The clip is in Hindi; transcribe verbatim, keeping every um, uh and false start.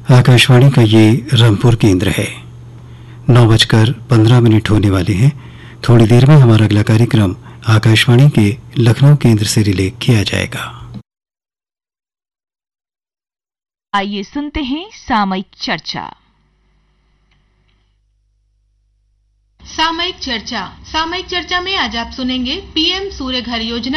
आकाशवाणी का ये रामपुर केंद्र है। नौ बजकर पंद्रह मिनट होने वाले हैं। थोड़ी देर में हमारा अगला कार्यक्रम आकाशवाणी के लखनऊ केंद्र से रिले किया जाएगा। आइए सुनते हैं सामयिक चर्चा। सामयिक चर्चा सामयिक चर्चा में आज आप सुनेंगे पीएम सूर्य घर योजना